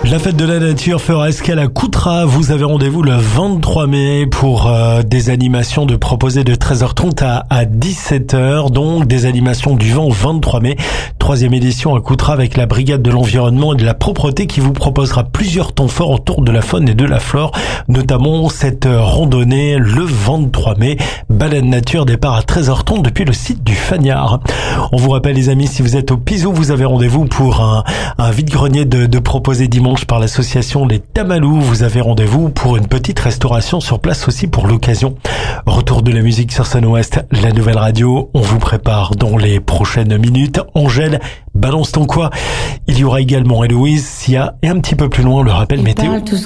La fête de la nature fera escale à Coutras. Vous avez rendez-vous le 23 mai pour des animations de proposer de 13h30 à 17h. Donc des animations du vent 23 mai. 3e édition à Coutras avec la brigade de l'environnement et de la propreté qui vous proposera plusieurs temps forts autour de la faune et de la flore. Notamment cette randonnée le 23 mai. Balade nature, départ à 13h30 depuis le site du Faniard. On vous rappelle les amis, si vous êtes au Pizou, vous avez rendez-vous pour un vide-grenier de proposer dimanche par l'association Les Tamalous. Vous avez rendez-vous pour une petite restauration sur place aussi pour l'occasion. Retour de la musique sur Sun-Ouest, la nouvelle radio. On vous prépare dans les prochaines minutes. Angèle, balance ton quoi. Il y aura également Héloïse, Sia et un petit peu plus loin le rappel météo.